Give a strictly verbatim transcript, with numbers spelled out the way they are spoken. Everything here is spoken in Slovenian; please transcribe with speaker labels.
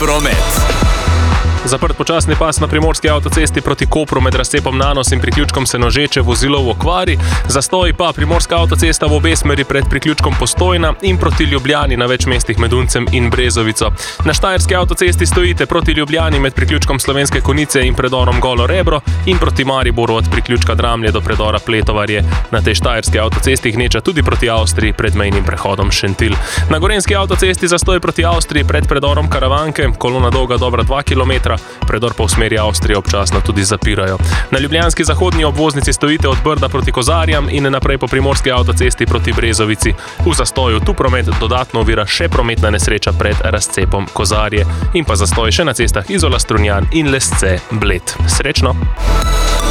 Speaker 1: promet.
Speaker 2: Zaprt počasni pas na primorski avtocesti proti Kopru med razcepom Nanos in priključkom Senožeče vozilo v okvari, zastoji pa primorska avtocesta v obe smeri pred priključkom Postojna in proti Ljubljani na več mestih med Uncem in Brezovico. Na štajerski avtocesti stojite proti Ljubljani med priključkom Slovenske Konjice in predorom Golo Rebro in proti Mariboru od priključka Dramlje do predora Pletovarje. Na tej štajerski avtocesti gneča tudi proti Avstriji pred mejnim prehodom Šentilj. Na gorenjski avtocesti zastoj proti Avstriji pred predorom Karavanke, kolona dolga dobra dva kilometra, predor pa v smeri Avstrije občasno tudi zapirajo. Na ljubljanski zahodni obvoznici stojite od Brda proti Kozarjam in naprej po primorski avtocesti proti Brezovici. V zastoju tu promet dodatno ovira še prometna nesreča pred razcepom Kozarje in pa zastoj še na cestah Izola Strunjan in Lesce Bled. Srečno!